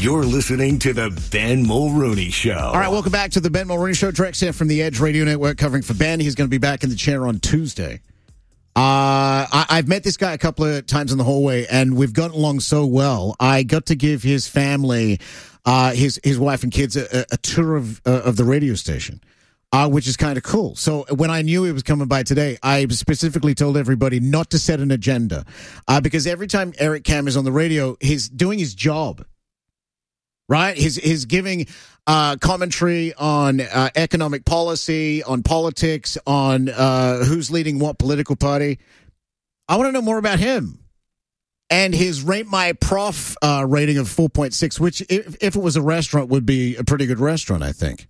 You're listening to the Ben Mulrooney Show. All right, welcome back to the Ben Mulrooney Show. Drex here from the Edge Radio Network covering for Ben. He's going to be back in the chair on Tuesday. I've met this guy a couple of times in the hallway, and we've gotten along so well. I got to give his family, his wife and kids, a tour of the radio station, which is kind of cool. So when I knew he was coming by today, I specifically told everybody not to set an agenda, because every time Eric Kam is on the radio, he's doing his job. Right? He's giving commentary on economic policy, on politics, on who's leading what political party. I want to know more about him. And his Rate My Prof rating of 4.6, which, if it was a restaurant, would be a pretty good restaurant, I think.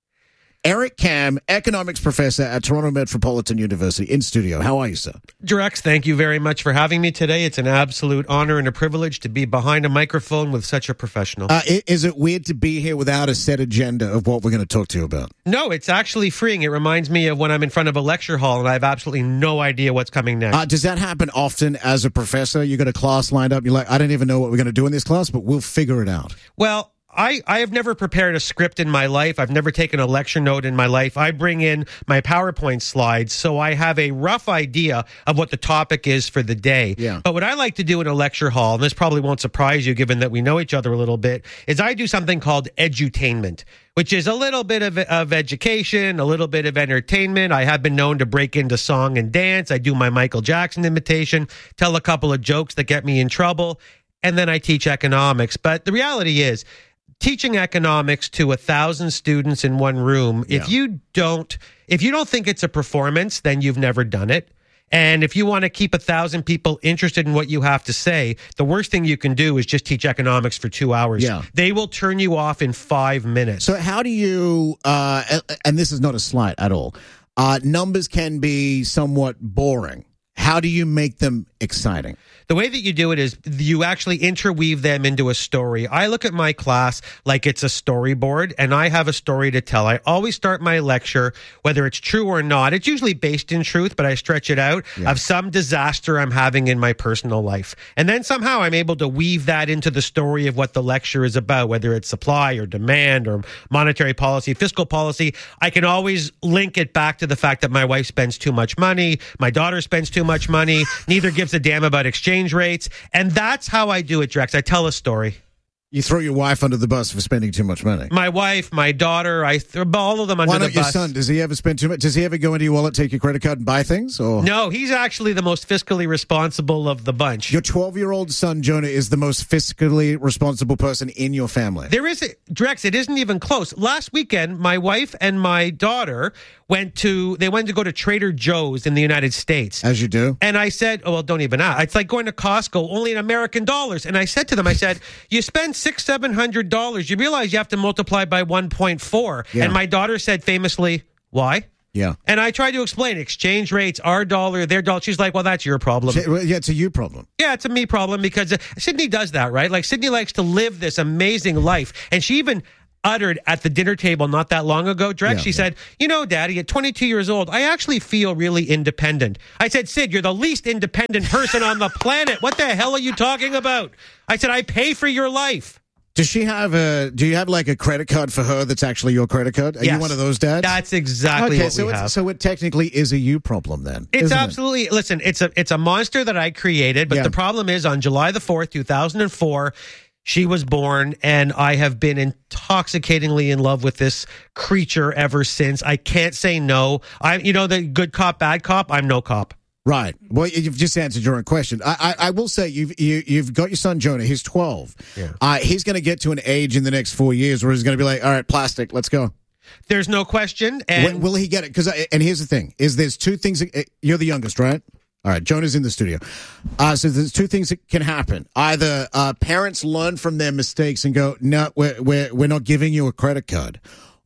Eric Kam, economics professor at Toronto Metropolitan University, in studio. How are you, sir? Drex, thank you very much for having me today. It's an absolute honor and a privilege to be behind a microphone with such a professional. Is it weird to be here without a set agenda of what we're going to talk to you about? No, it's actually freeing. It reminds me of when I'm in front of a lecture hall and I have absolutely no idea what's coming next. Does that happen often as a professor? You got a class lined up, you're like, I don't even know what we're going to do in this class, but we'll figure it out. Well, I have never prepared a script in my life. I've never taken a lecture note in my life. I bring in my PowerPoint slides, so I have a rough idea of what the topic is for the day. Yeah. But what I like to do in a lecture hall, and this probably won't surprise you given that we know each other a little bit, is I do something called edutainment, which is a little bit of education, a little bit of entertainment. I have been known to break into song and dance. I do my Michael Jackson imitation, tell a couple of jokes that get me in trouble, and then I teach economics. But the reality is, teaching economics to 1,000 students in one room, if you don't think it's a performance, then you've never done it. And if you want to keep 1,000 people interested in what you have to say, the worst thing you can do is just teach economics for 2 hours. Yeah. They will turn you off in 5 minutes. So how do you, and this is not a slight at all, numbers can be somewhat boring. How do you make them exciting? The way that you do it is you actually interweave them into a story. I look at my class like it's a storyboard, and I have a story to tell. I always start my lecture, whether it's true or not. It's usually based in truth, but I stretch it out of some disaster I'm having in my personal life. And then somehow I'm able to weave that into the story of what the lecture is about, whether it's supply or demand or monetary policy, fiscal policy. I can always link it back to the fact that my wife spends too much money, my daughter spends too much money, neither gives a damn about exchange rates, and that's how I do it, Drex. I tell a story. You throw your wife under the bus for spending too much money. My wife, my daughter, I throw all of them under the bus. Why not your son? Does he ever spend too much? Does he ever go into your wallet, take your credit card, and buy things? Or no, he's actually the most fiscally responsible of the bunch. Your 12-year-old son, Jonah, is the most fiscally responsible person in your family. There is Drex, it isn't even close. Last weekend, my wife and my daughter went to go to Trader Joe's in the United States. As you do. And I said, oh, well, don't even ask. It's like going to Costco, only in American dollars. And I said to them, you spend $600-700, you realize you have to multiply by 1.4. Yeah. And my daughter said famously, why? Yeah. And I tried to explain exchange rates, our dollar, their dollar. She's like, well, that's your problem. Yeah, it's a you problem. Yeah, it's a me problem because Sydney does that, right? Like Sydney likes to live this amazing life. And she even uttered at the dinner table not that long ago, Drex, she said, you know, Daddy, at 22 years old, I actually feel really independent. I said, Sid, you're the least independent person on the planet. What the hell are you talking about? I said, I pay for your life. Do you have like a credit card for her that's actually your credit card? Are you one of those dads? That's exactly what we have. So it technically is a you problem then. It's absolutely, listen, it's a monster that I created, but the problem is on July the 4th, 2004, she was born, and I have been intoxicatingly in love with this creature ever since. I can't say no. The good cop, bad cop, I'm no cop. Right. Well, you've just answered your own question. I will say you've got your son Jonah. He's 12. Yeah. He's going to get to an age in the next 4 years where he's going to be like, all right, plastic, let's go. There's no question. And will he get it? And here's the thing: there's two things. You're the youngest, right? All right, Jonah's in the studio. So there's two things that can happen. Either parents learn from their mistakes and go, no, we're not giving you a credit card,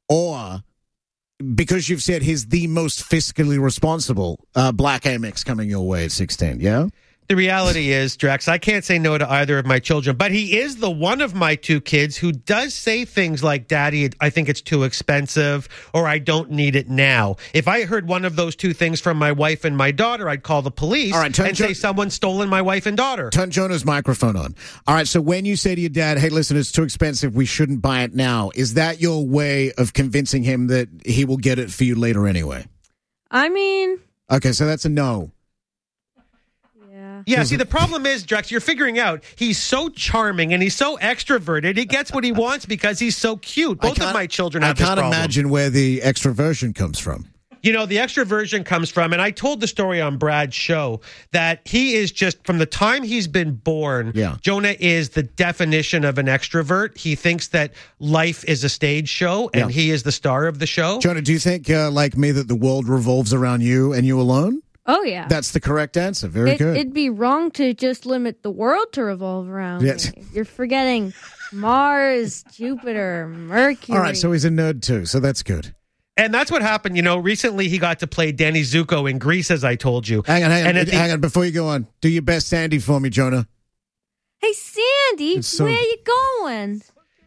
or because you've said he's the most fiscally responsible, Black Amex coming your way at 16. Yeah. The reality is, Drex, I can't say no to either of my children, but he is the one of my two kids who does say things like, Daddy, I think it's too expensive, or I don't need it now. If I heard one of those two things from my wife and my daughter, I'd call the police and say someone's stolen my wife and daughter. Turn Jonah's microphone on. All right, so when you say to your dad, hey, listen, it's too expensive, we shouldn't buy it now, is that your way of convincing him that he will get it for you later anyway? I mean... Okay, so that's a no. Yeah, see, the problem is, Drex, you're figuring out he's so charming and he's so extroverted. He gets what he wants because he's so cute. Both of my children have this problem. I can't imagine where the extroversion comes from. You know, the extroversion comes from, and I told the story on Brad's show, that he is just, from the time he's been born, Jonah is the definition of an extrovert. He thinks that life is a stage show, and he is the star of the show. Jonah, do you think, like me, that the world revolves around you and you alone? Oh, yeah. That's the correct answer. Very good. It'd be wrong to just limit the world to revolve around me. You're forgetting Mars, Jupiter, Mercury. All right, so he's a nerd too, so that's good. And that's what happened. You know, recently he got to play Danny Zuko in Greece, as I told you. Hang on. Before you go on, do your best Sandy for me, Jonah. Hey, Sandy, where are you going?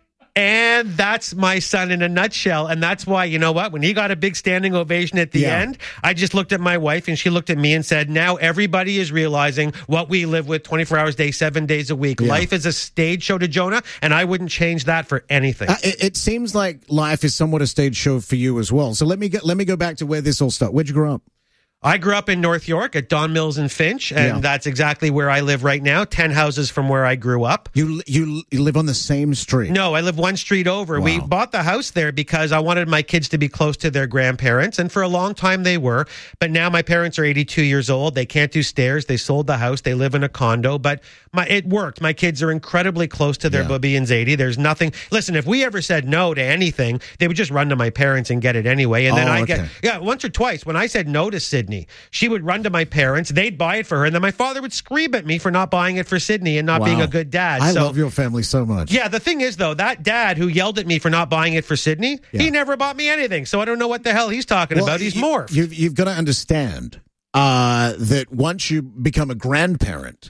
And that's my son in a nutshell. And that's why, you know what? When he got a big standing ovation at the end, I just looked at my wife and she looked at me and said, now everybody is realizing what we live with 24 hours a day, 7 days a week. Life is a stage show to Jonah, and I wouldn't change that for anything. It seems like life is somewhat a stage show for you as well. So let me go back to where this all started. Where'd you grow up? I grew up in North York at Don Mills and Finch, and that's exactly where I live right now, 10 houses from where I grew up. You live on the same street? No, I live one street over. Wow. We bought the house there because I wanted my kids to be close to their grandparents, and for a long time they were. But now my parents are 82 years old. They can't do stairs. They sold the house. They live in a condo, but it worked. My kids are incredibly close to their bubby and Zadie. There's nothing. Listen, if we ever said no to anything, they would just run to my parents and get it anyway. And then once or twice, when I said no to Sydney, she would run to my parents, they'd buy it for her, and then my father would scream at me for not buying it for Sydney and not being a good dad. I love your family so much. Yeah, the thing is, though, that dad who yelled at me for not buying it for Sydney, he never bought me anything, so I don't know what the hell he's talking about. He's morphed. You've got to understand that once you become a grandparent,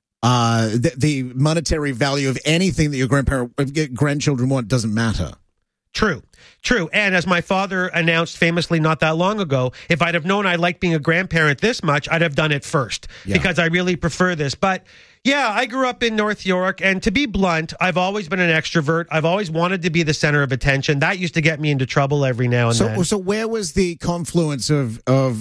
the monetary value of anything that your grandchildren want doesn't matter. True. And as my father announced famously not that long ago, if I'd have known I liked being a grandparent this much, I'd have done it first because I really prefer this. But yeah, I grew up in North York, and to be blunt, I've always been an extrovert. I've always wanted to be the center of attention. That used to get me into trouble every now and then. So where was the confluence of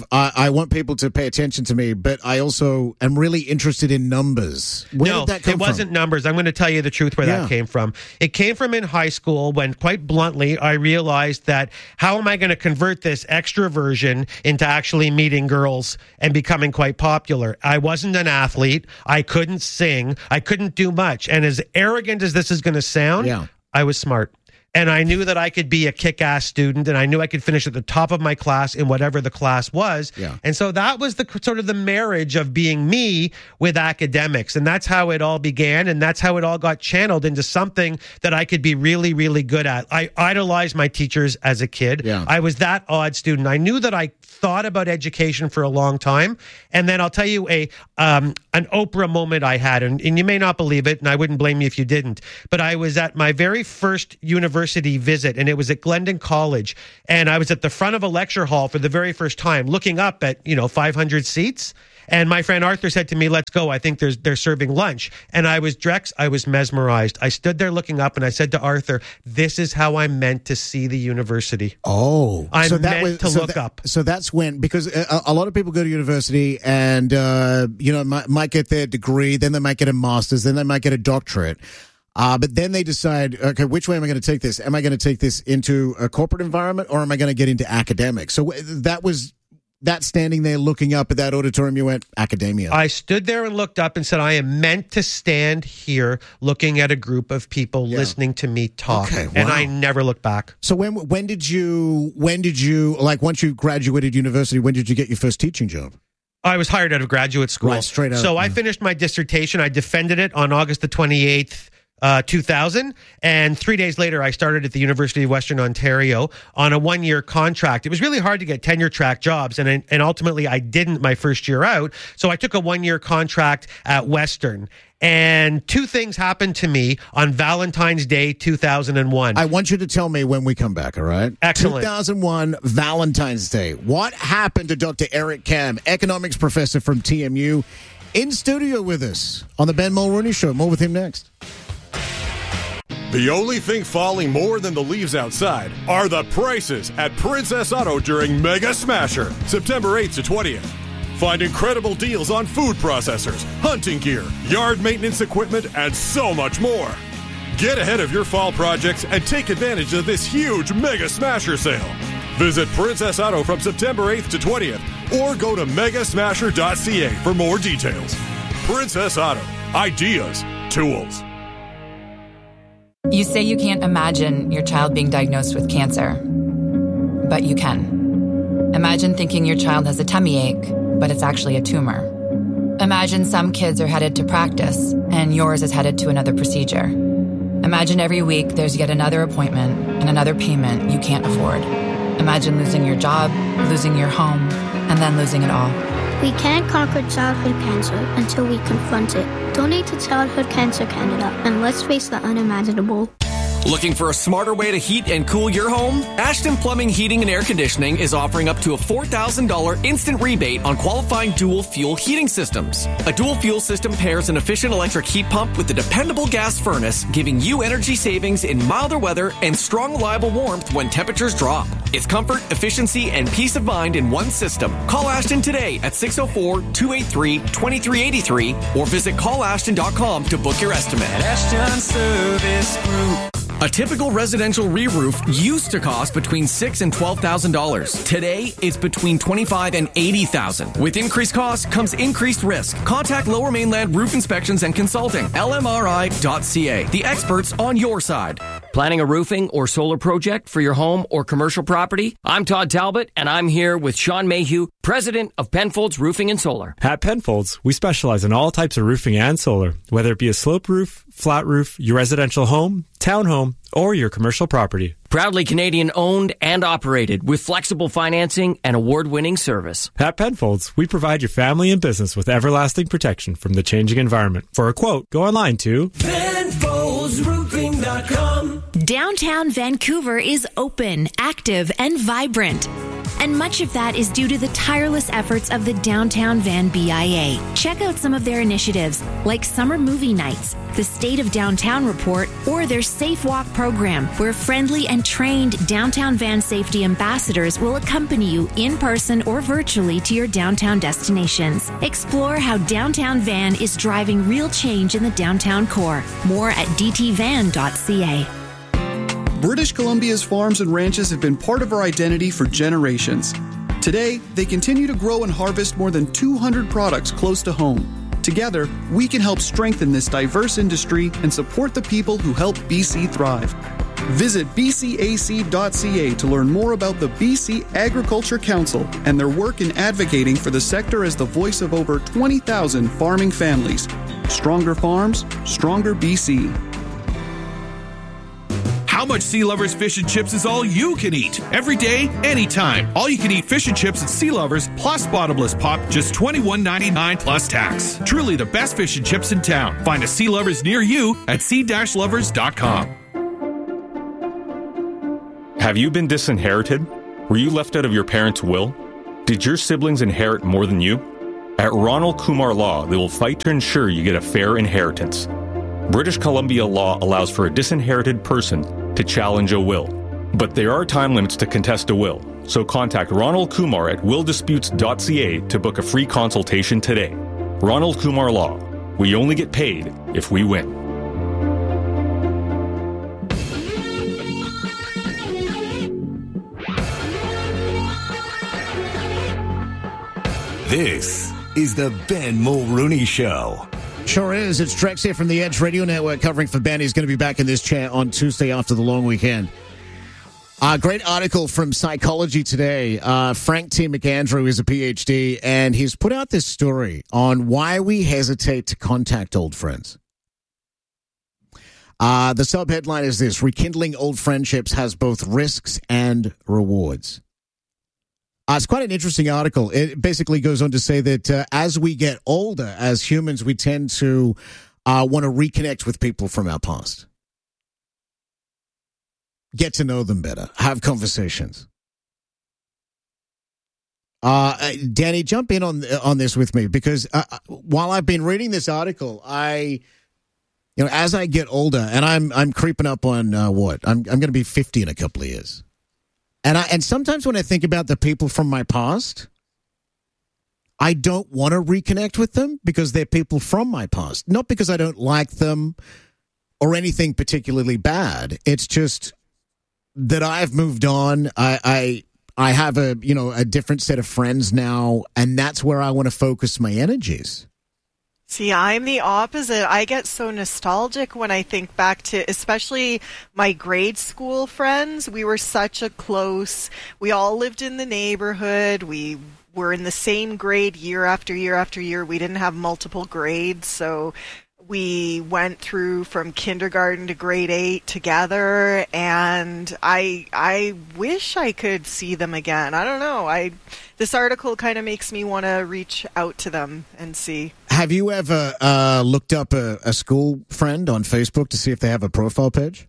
I want people to pay attention to me, but I also am really interested in numbers? Where did that come from? It wasn't numbers. I'm going to tell you the truth where that came from. It came from in high school when, quite bluntly, I realized that how am I going to convert this extroversion into actually meeting girls and becoming quite popular? I wasn't an athlete. I couldn't sing. I couldn't do much. And as arrogant as this is going to sound, I was smart. And I knew that I could be a kick-ass student, and I knew I could finish at the top of my class in whatever the class was. And so that was the sort of the marriage of being me with academics. And that's how it all began, and that's how it all got channeled into something that I could be really, really good at. I idolized my teachers as a kid. I was that odd student. I knew that I thought about education for a long time. And then I'll tell you an Oprah moment I had, and you may not believe it, and I wouldn't blame you if you didn't, but I was at my very first university visit, and it was at Glendon College, and I was at the front of a lecture hall for the very first time, looking up at 500 seats, and my friend Arthur said to me, let's go, I think they're serving lunch. And I was mesmerized. I stood there looking up, and I said to Arthur, this is how I'm meant to see the university. I'm meant to look up. So that's when, because a lot of people go to university and might get their degree, then they might get a master's, then they might get a doctorate. But then they decide, okay, which way am I going to take this? Am I going to take this into a corporate environment, or am I going to get into academics? So that was that standing there looking up at that auditorium, you went, academia. I stood there and looked up and said, I am meant to stand here looking at a group of people listening to me talk. Okay, wow. And I never looked back. So when did you, like once you graduated university, when did you get your first teaching job? I was hired out of graduate school. Right, straight out. So I finished my dissertation. I defended it on August the 28th, 2000, and 3 days later I started at the University of Western Ontario on a 1-year contract. It was really hard to get tenure track jobs, and ultimately I didn't my first year out, so I took a 1-year contract at Western. And 2 things happened to me on Valentine's Day 2001. I want you to tell me when we come back, all right? Excellent. 2001, Valentine's Day. What happened to Dr. Eric Kam, economics professor from TMU, in studio with us on the Ben Mulrooney Show? More with him next. The only thing falling more than the leaves outside are the prices at Princess Auto during Mega Smasher, September 8th to 20th. Find incredible deals on food processors, hunting gear, yard maintenance equipment, and so much more. Get ahead of your fall projects and take advantage of this huge Mega Smasher sale. Visit Princess Auto from September 8th to 20th or go to megasmasher.ca for more details. Princess Auto. Ideas. Tools. You say you can't imagine your child being diagnosed with cancer, but you can. Imagine thinking your child has a tummy ache, but it's actually a tumor. Imagine some kids are headed to practice, and yours is headed to another procedure. Imagine every week there's yet another appointment and another payment you can't afford. Imagine losing your job, losing your home, and then losing it all. We can't conquer childhood cancer until we confront it. Donate to Childhood Cancer Canada, and let's face the unimaginable. Looking for a smarter way to heat and cool your home? Ashton Plumbing, Heating and Air Conditioning is offering up to a $4,000 instant rebate on qualifying dual fuel heating systems. A dual fuel system pairs an efficient electric heat pump with a dependable gas furnace, giving you energy savings in milder weather and strong, reliable warmth when temperatures drop. It's comfort, efficiency, and peace of mind in one system. Call Ashton today at 604-283-2383 or visit callashton.com to book your estimate. Ashton Service Group. A typical residential re-roof used to cost between $6,000 and $12,000. Today, it's between $25,000 and $80,000. With increased costs comes increased risk. Contact Lower Mainland Roof Inspections and Consulting, lmri.ca. The experts on your side. Planning a roofing or solar project for your home or commercial property? I'm Todd Talbot, and I'm here with Sean Mayhew, president of Penfolds Roofing and Solar. At Penfolds, we specialize in all types of roofing and solar, whether it be a slope roof, flat roof, your residential home, townhome, or your commercial property. Proudly Canadian owned and operated with flexible financing and award-winning service. At Penfolds, we provide your family and business with everlasting protection from the changing environment. For a quote, go online to PenfoldsRoofing.com. Downtown Vancouver is open, active, and vibrant. And much of that is due to the tireless efforts of the Downtown Van BIA. Check out some of their initiatives, like summer movie nights, the State of Downtown Report, or their Safe Walk program, where friendly and trained Downtown Van safety ambassadors will accompany you in person or virtually to your downtown destinations. Explore how Downtown Van is driving real change in the downtown core. More at dtvan.ca. British Columbia's farms and ranches have been part of our identity for generations. Today, they continue to grow and harvest more than 200 products close to home. Together, we can help strengthen this diverse industry and support the people who help BC thrive. Visit bcac.ca to learn more about the BC Agriculture Council and their work in advocating for the sector as the voice of over 20,000 farming families. Stronger farms, stronger BC. How much Sea Lovers Fish and Chips is all you can eat? Every day, anytime. All you can eat fish and chips at Sea Lovers plus bottomless pop, just $21.99 plus tax. Truly the best fish and chips in town. Find a Sea Lovers near you at sea-lovers.com. Have you been disinherited? Were you left out of your parents' will? Did your siblings inherit more than you? At Ronald Kumar Law, they will fight to ensure you get a fair inheritance. British Columbia law allows for a disinherited person to challenge a will. But there are time limits to contest a will, so contact Ronald Kumar at willdisputes.ca to book a free consultation today. Ronald Kumar Law. We only get paid if we win. This is the Ben Mulrooney Show. Sure is. It's Drex here from the Edge Radio Network covering for Ben. He's going to be back in this chair on Tuesday after the long weekend. Great article from Psychology Today. Frank T. McAndrew is a PhD, and he's put out this story on why we hesitate to contact old friends. The sub-headline is this: rekindling old friendships has both risks and rewards. It's quite an interesting article. It basically goes on to say that as we get older, as humans, we tend to want to reconnect with people from our past. Get to know them better. Have conversations. Danny, jump in on this with me, because while I've been reading this article, as I get older, and I'm creeping up on what? I'm going to be 50 in a couple of years. And sometimes when I think about the people from my past, I don't want to reconnect with them because they're people from my past. Not because I don't like them or anything particularly bad. It's just that I've moved on. I have a different set of friends now, and that's where I want to focus my energies. See, I'm the opposite. I get so nostalgic when I think back to, especially my grade school friends. We were such a close, we all lived in the neighborhood. We were in the same grade year after year after year. We didn't have multiple grades, so we went through from kindergarten to grade 8 together, and I wish I could see them again. I don't know. This article kind of makes me want to reach out to them and see. Have you ever looked up a school friend on Facebook to see if they have a profile page?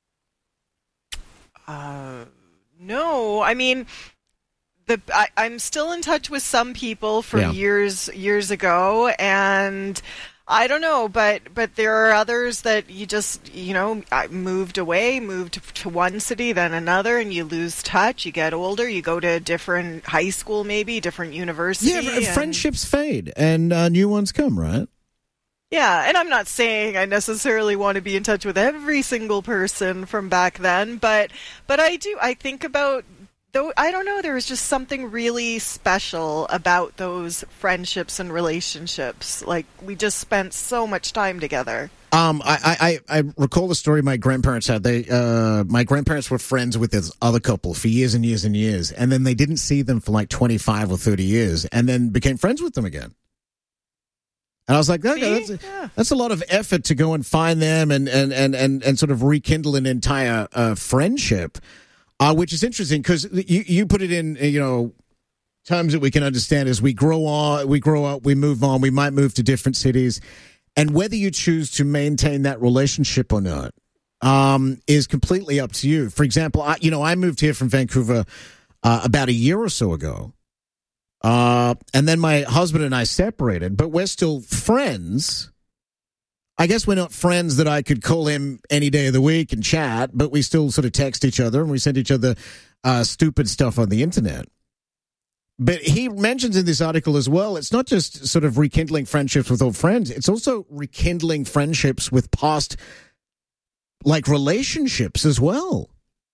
No. I mean, I'm still in touch with some people from years ago, and I don't know, but there are others that you just, moved to one city, then another, and you lose touch. You get older, you go to a different high school, maybe, different university. Yeah, friendships fade, and new ones come, right? Yeah, and I'm not saying I necessarily want to be in touch with every single person from back then, but I do. I think about, though, I don't know, there was just something really special about those friendships and relationships. Like, we just spent so much time together. I recall the story my grandparents had. My grandparents were friends with this other couple for years and years and years, and then they didn't see them for like 25 or 30 years, and then became friends with them again. And I was like, that's a lot of effort to go and find them and sort of rekindle an entire friendship. Which is interesting because you put it in, terms that we can understand as we grow up, we move on, we might move to different cities. And whether you choose to maintain that relationship or not is completely up to you. For example, I moved here from Vancouver about a year or so ago. And then my husband and I separated, but we're still friends. I guess we're not friends that I could call him any day of the week and chat, but we still sort of text each other and we send each other stupid stuff on the internet. But he mentions in this article as well, it's not just sort of rekindling friendships with old friends, it's also rekindling friendships with past, like, relationships as well.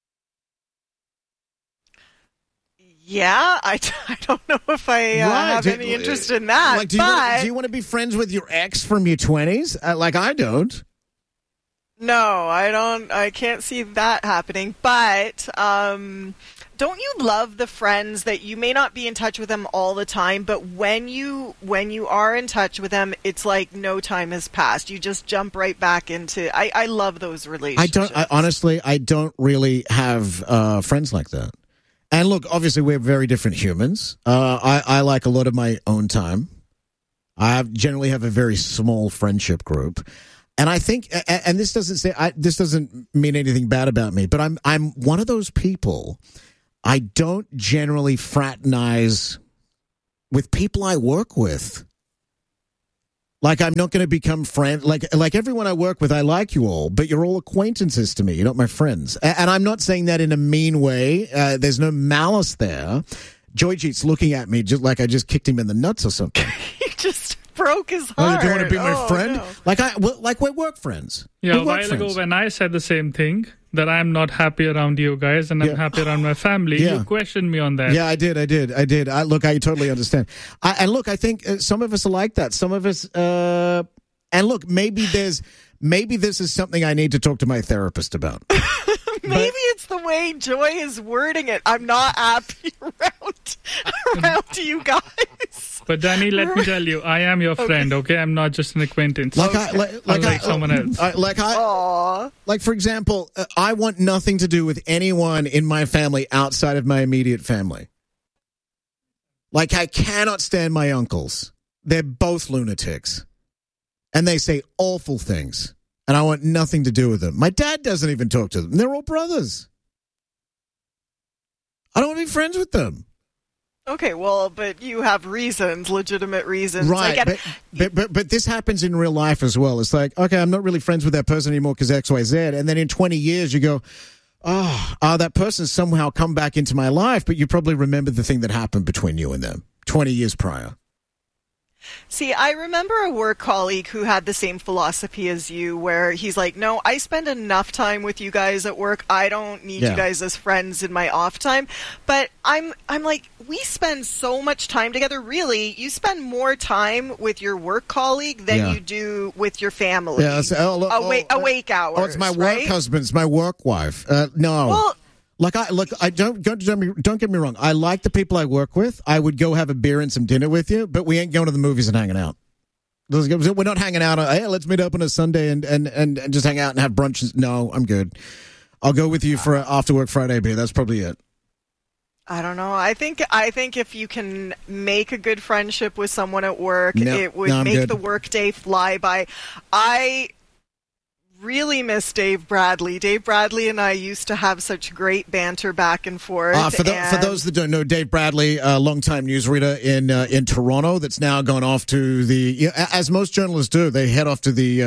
Yeah, I don't know if I have any interest in that. Like, do you want to be friends with your ex from your 20s? Like I don't. No, I don't. I can't see that happening. But don't you love the friends that you may not be in touch with them all the time, but when you are in touch with them, it's like no time has passed. You just jump right back into. I love those relationships. I don't really have friends like that. And look, obviously, we're very different humans. I like a lot of my own time. I generally have a very small friendship group, and I think, and this doesn't mean anything bad about me, but I'm one of those people. I don't generally fraternize with people I work with. Like, I'm not going to become friends. Like everyone I work with, I like you all, but you're all acquaintances to me. You're not my friends. And I'm not saying that in a mean way. There's no malice there. Joyjeet's looking at me just like I just kicked him in the nuts or something. You just broke his heart. You don't want to be my friend? No. Like we're work friends. Yeah, a while ago when I said the same thing, that I'm not happy around you guys and I'm happy around my family, you questioned me on that. Yeah, I did. I totally understand. I think some of us are like that. Some of us, and look, maybe this is something I need to talk to my therapist about. Maybe it's the way Joy is wording it. I'm not happy around you guys. But Danny, let me tell you, I am your friend, okay? I'm not just an acquaintance. Like someone else. Like, for example, I want nothing to do with anyone in my family outside of my immediate family. Like, I cannot stand my uncles. They're both lunatics. And they say awful things. And I want nothing to do with them. My dad doesn't even talk to them. They're all brothers. I don't want to be friends with them. Okay, well, but you have reasons, legitimate reasons. Right, but this happens in real life as well. It's like, okay, I'm not really friends with that person anymore because X, Y, Z. And then in 20 years you go, that person's somehow come back into my life, but you probably remember the thing that happened between you and them 20 years prior. See, I remember a work colleague who had the same philosophy as you, where he's like, no, I spend enough time with you guys at work. I don't need you guys as friends in my off time. But I'm like, we spend so much time together. Really, you spend more time with your work colleague than you do with your family. Yeah, awake hours. Oh, it's my work husband. It's my work wife. No. Well, I don't get me wrong. I like the people I work with. I would go have a beer and some dinner with you, but we ain't going to the movies and hanging out. We're not hanging out. Hey, let's meet up on a Sunday and just hang out and have brunch. No, I'm good. I'll go with you for after work Friday beer. That's probably it. I don't know. I think if you can make a good friendship with someone at work, it would make the workday fly by. I really miss Dave Bradley. Dave Bradley and I used to have such great banter back and forth. For those that don't know, Dave Bradley, a longtime newsreader in Toronto, that's now gone off to the, as most journalists do, they head off to do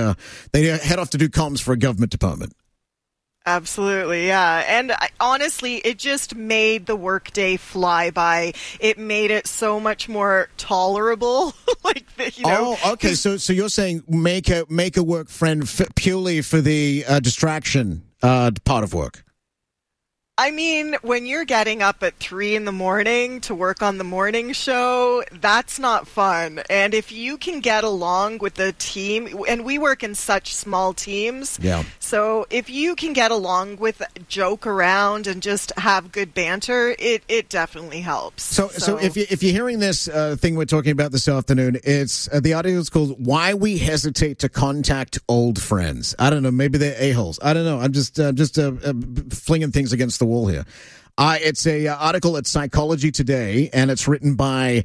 comms for a government department. Absolutely, yeah. And honestly, it just made the workday fly by. It made it so much more tolerable. Oh, okay. So you're saying make a work friend purely for the distraction part of work. I mean, when you're getting up at 3 a.m. to work on the morning show, that's not fun. And if you can get along with the team, and we work in such small teams, so if you can get along with, joke around, and just have good banter, it definitely helps. So if you're hearing this thing we're talking about this afternoon, it's the article is called "Why We Hesitate to Contact Old Friends." I don't know, maybe they're a-holes. I don't know. I'm just flinging things against the wall here. It's a article at Psychology Today, and it's written by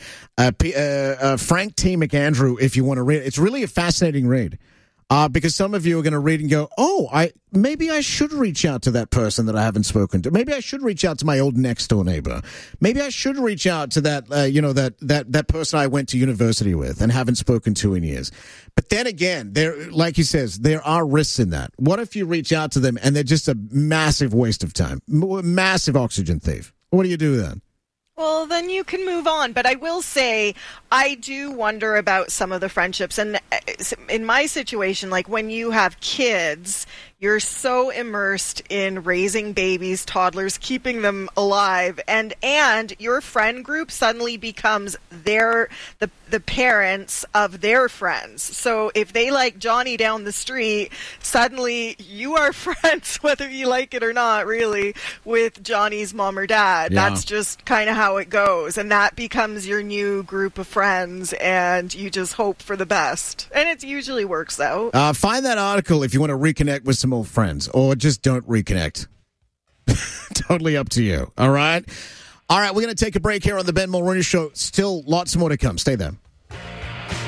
Frank T. McAndrew. If you want to read it, it's really a fascinating read. Because some of you are going to read and go, maybe I should reach out to that person that I haven't spoken to. Maybe I should reach out to my old next door neighbor. Maybe I should reach out to that, that person I went to university with and haven't spoken to in years. But then again, like he says, there are risks in that. What if you reach out to them and they're just a massive waste of time, massive oxygen thief? What do you do then? Well, then you can move on. But I will say, I do wonder about some of the friendships. And in my situation, like when you have kids, you're so immersed in raising babies, toddlers, keeping them alive, and your friend group suddenly becomes the parents of their friends. So if they like Johnny down the street, suddenly you are friends, whether you like it or not, really, with Johnny's mom or dad. Yeah. That's just kind of how it goes. And that becomes your new group of friends, and you just hope for the best. And it usually works out. Find that article if you want to reconnect with some old friends, or just don't reconnect. Totally up to you. All right, we're going to take a break here on the Ben Mulroney Show. Still lots more to come. Stay there.